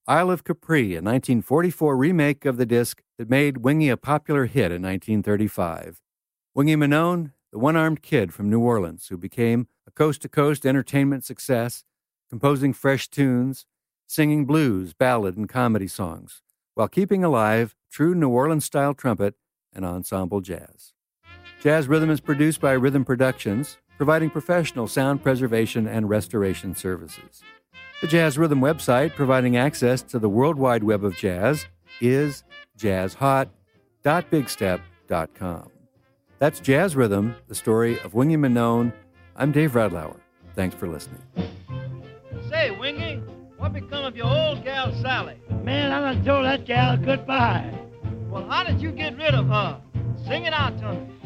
Isle of Capri, a 1944 remake of the disc that made Wingy a popular hit in 1935. Wingy Manone, the one-armed kid from New Orleans who became a coast-to-coast entertainment success, composing fresh tunes, singing blues, ballad, and comedy songs, while keeping alive true New Orleans-style trumpet and ensemble jazz. Jazz Rhythm is produced by Rhythm Productions, providing professional sound preservation and restoration services. The Jazz Rhythm website, providing access to the World Wide Web of jazz, is jazzhot.bigstep.com. That's Jazz Rhythm, the story of Wingy Manone. I'm Dave Radlauer. Thanks for listening. Say, Wingy, what become of your old gal, Sally? Man, I done told that gal goodbye. Well, how did you get rid of her? Sing it out to me.